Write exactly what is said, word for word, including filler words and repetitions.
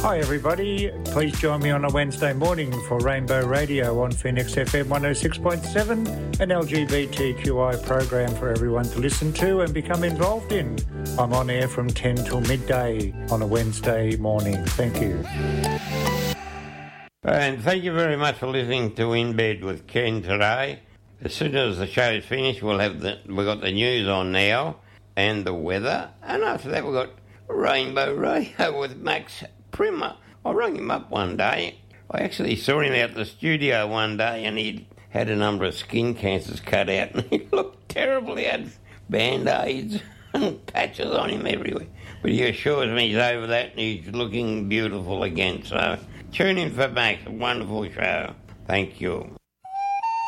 Hi everybody, please join me on a Wednesday morning for Rainbow Radio on Phoenix F M one oh six point seven, an L G B T Q I program for everyone to listen to and become involved in. I'm on air from ten till midday on a Wednesday morning. Thank you. And thank you very much for listening to In Bed with Ken today. As soon as the show's finished, we'll have the we've got the news on now and the weather, and after that we've got Rainbow Radio with Max Primer. I rang him up one day. I actually saw him out the studio one day, and he'd had a number of skin cancers cut out, and he looked terrible. He had band-aids and patches on him everywhere. But he assures me he's over that and he's looking beautiful again. So tune in for Max, a wonderful show. Thank you.